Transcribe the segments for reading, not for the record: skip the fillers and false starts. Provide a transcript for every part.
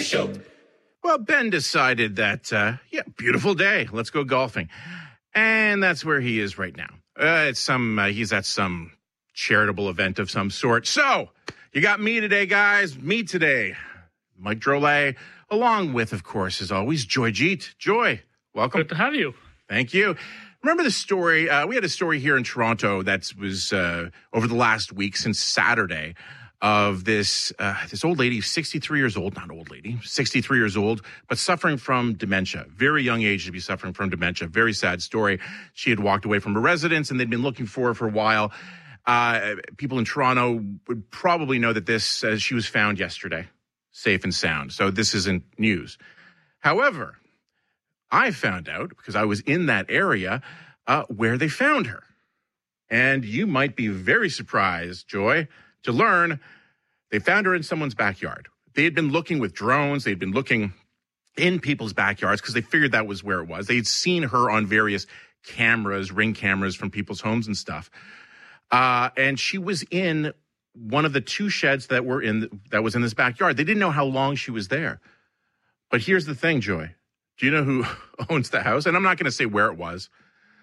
Well, Ben decided that, beautiful day. Let's go golfing. And that's where he is right now. He's at some charitable event of some sort. So, you got me today, guys. Me today. Mike Drolet, along with, of course, as always, Joy Jeet. Joy, welcome. Good to have you. Thank you. Remember the story? We had a story here in Toronto that was over the last week since Saturday of this old lady, 63 years old, not old lady, 63 years old, but suffering from dementia. Very young age to be suffering from dementia. Very sad story. She had walked away from her residence and they'd been looking for her for a while. People in Toronto would probably know that she was found yesterday, safe and sound. So this isn't news. However, I found out, because I was in that area, where they found her. And you might be very surprised, Joy, to learn they found her in someone's backyard. They had been looking with drones. They'd been looking in people's backyards because they figured that was where it was. They'd seen her on various cameras, ring cameras from people's homes and stuff. And she was in one of the two sheds that was in this backyard. They didn't know how long she was there. But here's the thing, Joy. Do you know who owns the house? And I'm not going to say where it was.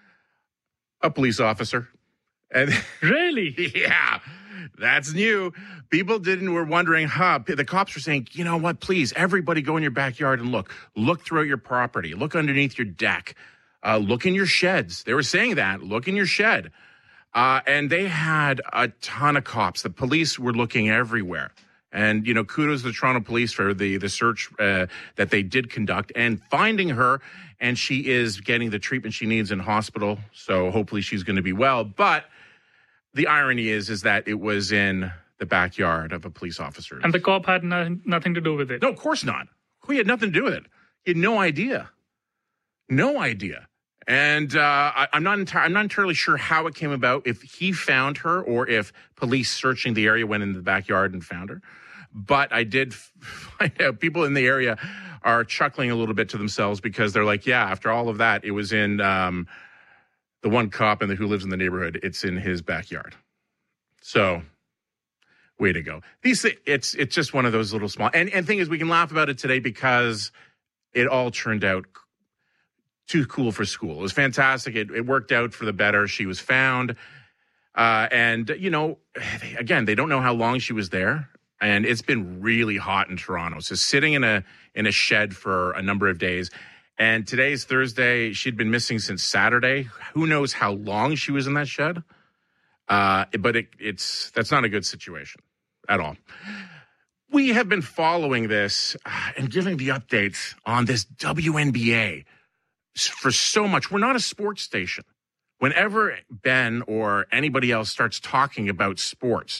A police officer. And Really? Yeah, that's new. People were wondering, the cops were saying, you know what, please, everybody go in your backyard and look. Look throughout your property. Look underneath your deck. Look in your sheds. They were saying that. Look in your shed. And they had a ton of cops. The police were looking everywhere. And, kudos to the Toronto police for the search that they did conduct and finding her. And she is getting the treatment she needs in hospital. So hopefully she's going to be well. But the irony is that it was in the backyard of a police officer. And the cop had nothing to do with it. No, of course not. He had nothing to do with it. He had no idea. No idea. And I'm not entirely sure how it came about, if he found her or if police searching the area went in the backyard and found her. But I did find out people in the area are chuckling a little bit to themselves because they're like, yeah, after all of that, it was in the one cop who lives in the neighborhood. It's in his backyard. So, way to go. It's just one of those little small. And thing is, we can laugh about it today because it all turned out too cool for school. It was fantastic. It worked out for the better. She was found. And, again, they don't know how long she was there. And it's been really hot in Toronto. So sitting in a shed for a number of days. And today's Thursday. She'd been missing since Saturday. Who knows how long she was in that shed? But that's not a good situation at all. We have been following this and giving the updates on this WNBA for so much. We're not a sports station. Whenever Ben or anybody else starts talking about sports,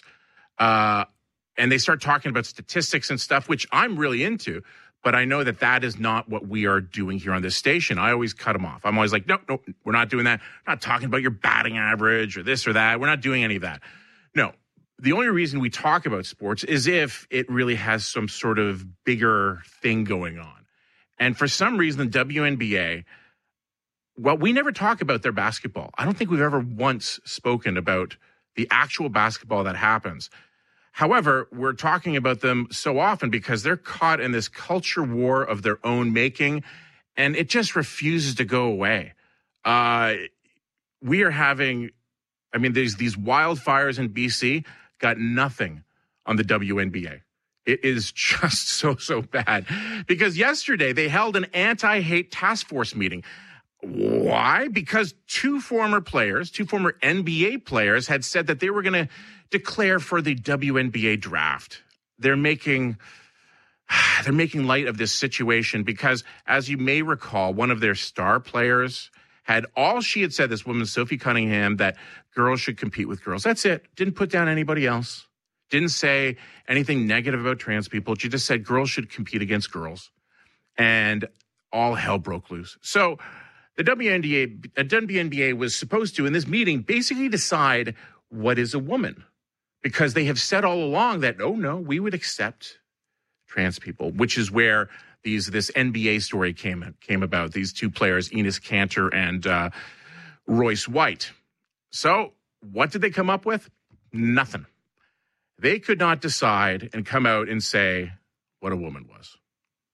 and they start talking about statistics and stuff, which I'm really into, but I know that is not what we are doing here on this station. I always cut them off. I'm always like, no, we're not doing that. We're not talking about your batting average or this or that. We're not doing any of that. No, the only reason we talk about sports is if it really has some sort of bigger thing going on. And for some reason, the WNBA, well, we never talk about their basketball. I don't think we've ever once spoken about the actual basketball that happens. However, we're talking about them so often because they're caught in this culture war of their own making, and it just refuses to go away. We are having, these wildfires in BC got nothing on the WNBA. It is just so bad because yesterday they held an anti-hate task force meeting. Why? Because two former NBA players had said that they were going to declare for the WNBA draft. They're making light of this situation because, as you may recall, one of their star players she had said, this woman, Sophie Cunningham, that girls should compete with girls. That's it. Didn't put down anybody else. Didn't say anything negative about trans people. She just said girls should compete against and all hell broke loose. So the WNBA was supposed to, in this meeting, basically decide what is a woman. Because they have said all along that, oh, no, we would accept trans people, which is where this NBA story came about, these two players, Enes Kanter and Royce White. So what did they come up with? Nothing. They could not decide and come out and say what a woman was.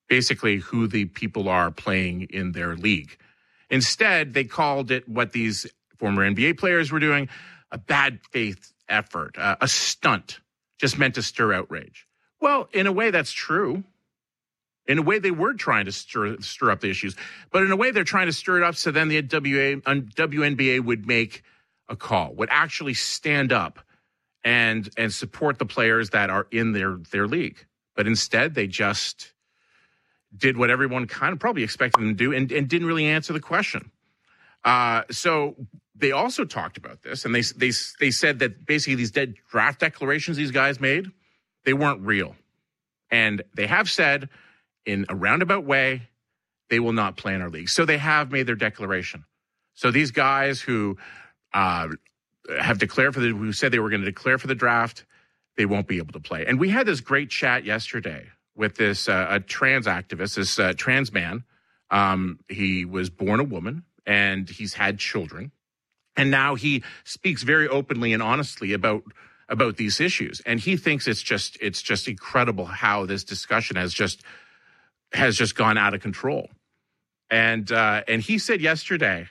basically who the people are playing in their league. Instead, they called it what these former NBA players were doing, a bad faith effort, a stunt, just meant to stir outrage. Well, in a way, that's true. In a way, they were trying to stir up the issues. But in a way, they're trying to stir it up so then the WNBA would make a call, would actually stand up and support the players that are in their league. But instead, they just did what everyone kind of probably expected them to do and didn't really answer the question. So they also talked about this, and they said that basically these draft declarations these guys made, they weren't real. And they have said in a roundabout way, they will not play in our league. So they have made their declaration. So these guys who have declared who said they were going to declare for the draft, they won't be able to play. And we had this great chat yesterday with this a trans activist, this trans man. He was born a woman and he's had children. And now he speaks very openly and honestly about these issues. And he thinks it's just incredible how this discussion has just gone out of control. And he said yesterday,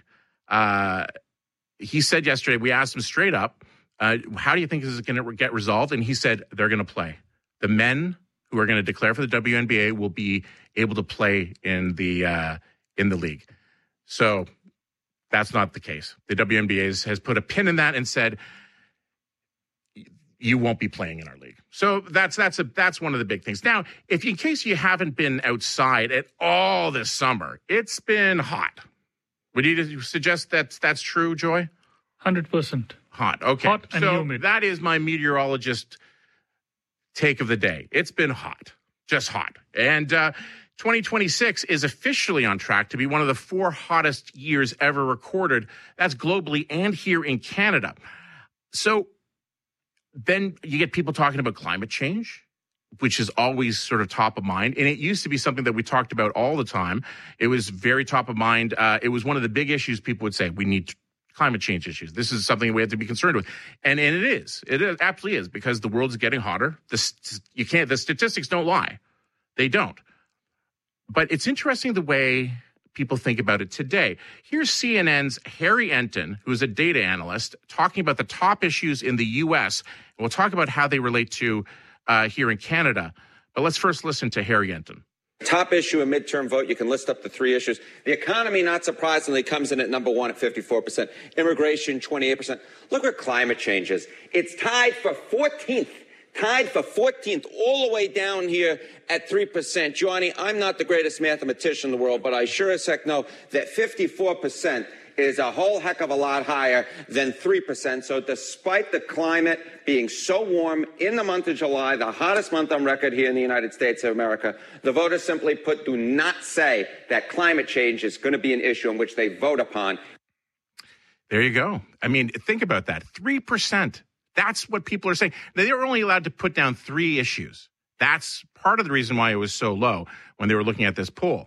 we asked him straight up, how do you think this is going to get resolved? And he said they're going to play. The men who are going to declare for the WNBA will be able to play in the league. So that's not the case. The WNBA has put a pin in that and said you won't be playing in our league. So that's one of the big things. Now, in case you haven't been outside at all this summer, it's been hot. Would you suggest that's true, Joy? 100%. Hot. Okay. Hot and humid. That is my meteorologist take of the day. It's been hot, just hot. And 2026 is officially on track to be one of the 4 hottest years ever recorded. That's globally and here in Canada. So then you get people talking about climate change, which is always sort of top of mind. And it used to be something that we talked about all the time. It was very top of mind. It was one of the big issues people would say, we need climate change issues. This is something we have to be concerned with. And it is. It absolutely is, because the world is getting hotter. The statistics don't lie. They don't. But it's interesting the way people think about it today. Here's CNN's Harry Enton, who's a data analyst, talking about the top issues in the U.S. And we'll talk about how they relate to here in Canada. But let's first listen to Harry Enton. Top issue, a midterm vote. You can list up the 3 issues. The economy, not surprisingly, comes in at number 1 at 54%. Immigration, 28%. Look where climate change is. It's tied for 14th. All the way down here at 3%. Johnny, I'm not the greatest mathematician in the world, but I sure as heck know that 54% is a whole heck of a lot higher than 3%. So despite the climate being so warm in the month of July, the hottest month on record here in the United States of America, the voters simply put do not say that climate change is going to be an issue in which they vote upon. There you go. I mean, think about that. 3%. That's what people are saying. They were only allowed to put down 3 issues. That's part of the reason why it was so low when they were looking at this poll.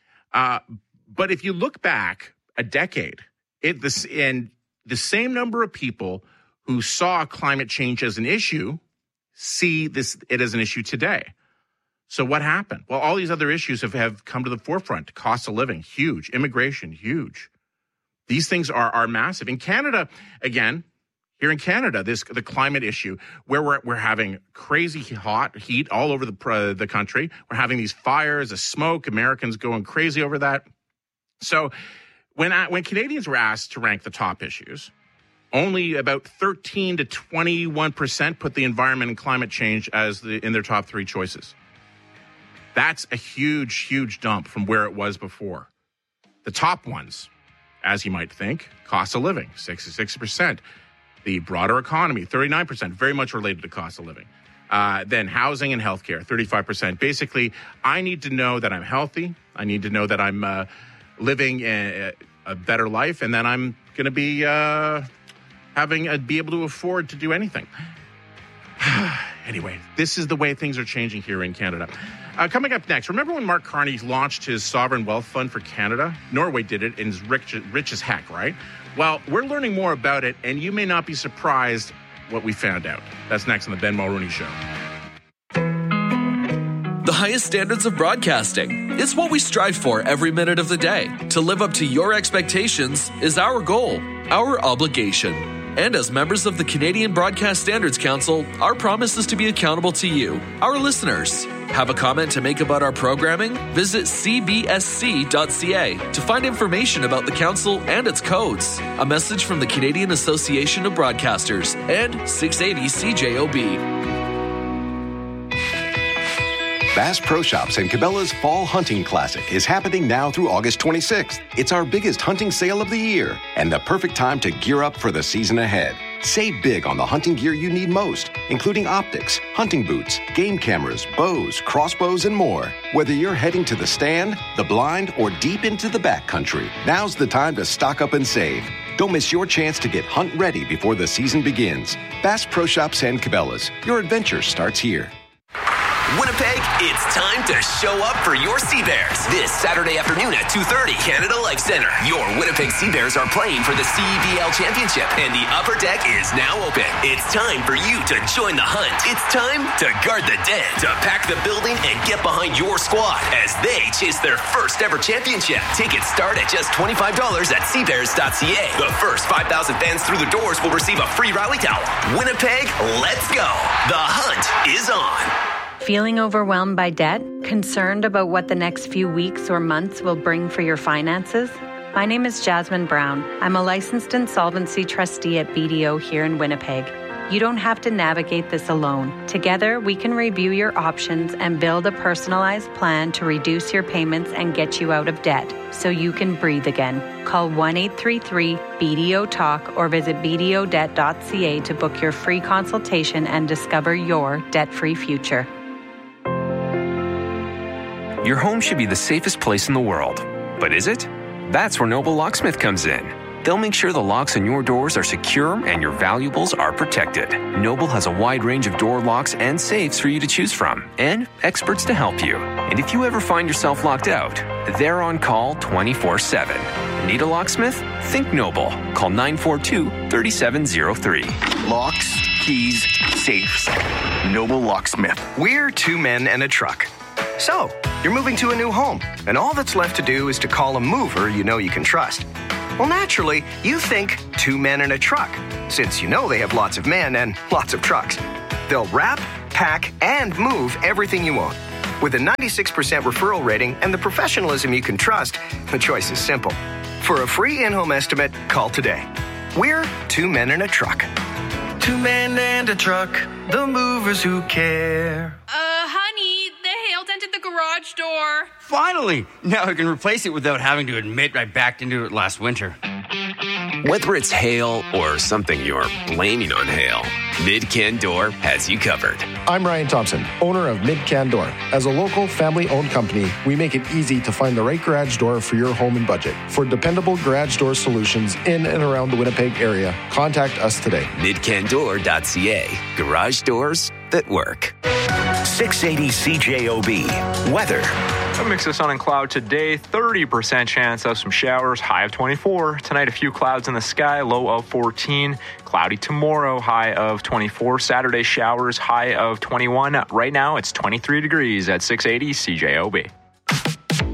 But if you look back a decade, and the same number of people who saw climate change as an issue see it as an issue today. So what happened? Well, all these other issues have come to the forefront. Cost of living, huge. Immigration, huge. These things are massive. In Canada, again, here in Canada, the climate issue, where we're having crazy hot heat all over the country. We're having these fires, the smoke, Americans going crazy over that. So when Canadians were asked to rank the top issues, only about 13 to 21% put the environment and climate change in their top 3 choices. That's a huge, huge dump from where it was before. The top ones, as you might think, cost of living, 66%. The broader economy, 39%, very much related to cost of living. Then housing and healthcare, 35%. Basically, I need to know that I'm healthy. I need to know that I'm living a better life, and that I'm going to be be able to afford to do anything. Anyway, this is the way things are changing here in Canada. Coming up next, remember when Mark Carney launched his Sovereign Wealth Fund for Canada? Norway did it and is rich as heck, right? Well, we're learning more about it, and you may not be surprised what we found out. That's next on the Ben Mulroney Show. the highest standards of broadcasting. It's what we strive for every minute of the day. To live up to your expectations is our goal, our obligation. And as members of the Canadian Broadcast Standards Council, our promise is to be accountable to you, our listeners. Have a comment to make about our programming? Visit cbsc.ca to find information about the council and its codes. A message from the Canadian Association of Broadcasters and 680 CJOB. Bass Pro Shops and Cabela's Fall Hunting Classic is happening now through August 26th. It's our biggest hunting sale of the year and the perfect time to gear up for the season ahead. Save big on the hunting gear you need most, including optics, hunting boots, game cameras, bows, crossbows, and more. Whether you're heading to the stand, the blind, or deep into the backcountry, now's the time to stock up and save. Don't miss your chance to get hunt ready before the season begins. Bass Pro Shops and Cabela's. Your adventure starts here. Winnipeg, it's time to show up for your Sea Bears. This Saturday afternoon at 2:30, Canada Life Centre. Your Winnipeg Sea Bears are playing for the CEBL Championship, and the upper deck is now open. It's time for you to join the hunt. It's time to guard the den, to pack the building and get behind your squad as they chase their first ever championship. Tickets start at just $25 at seabears.ca. The first 5,000 fans through the doors will receive a free rally towel. Winnipeg, let's go. The hunt is on. Feeling overwhelmed by debt? Concerned about what the next few weeks or months will bring for your finances? My name is Jasmine Brown. I'm a licensed insolvency trustee at BDO here in Winnipeg. You don't have to navigate this alone. Together, we can review your options and build a personalized plan to reduce your payments and get you out of debt so you can breathe again. Call 1-833-BDO-TALK or visit bdodebt.ca to book your free consultation and discover your debt-free future. Your home should be the safest place in the world. But is it? That's where Noble Locksmith comes in. They'll make sure the locks on your doors are secure and your valuables are protected. Noble has a wide range of door locks and safes for you to choose from, and experts to help you. And if you ever find yourself locked out, they're on call 24/7. Need a locksmith? Think Noble. Call 942-3703. Locks, keys, safes. Noble Locksmith. We're two men and a truck. So, you're moving to a new home, and all that's left to do is to call a mover you know you can trust. Well, naturally, you think two men and a truck, since you know they have lots of men and lots of trucks. They'll wrap, pack, and move everything you own. With a 96% referral rating and the professionalism you can trust, the choice is simple. For a free in-home estimate, call today. We're two men and a truck. Two men and a truck, the movers who care. Honey, the hail dented the garage door. Finally! Now I can replace it without having to admit I backed into it last winter. Whether it's hail or something you're blaming on hail, Mid-Can Door has you covered. I'm Ryan Thompson, owner of Mid-Can Door. As a local family-owned company, we make it easy to find the right garage door for your home and budget. For dependable garage door solutions in and around the Winnipeg area, contact us today. Midcandor.ca. Garage doors that work. 680 CJOB. Weather. A mix of sun and cloud today, 30% chance of some showers, high of 24. Tonight, a few clouds in the sky, low of 14. Cloudy tomorrow, high of 24. Saturday, showers, high of 21. Right now, it's 23 degrees at 680 CJOB.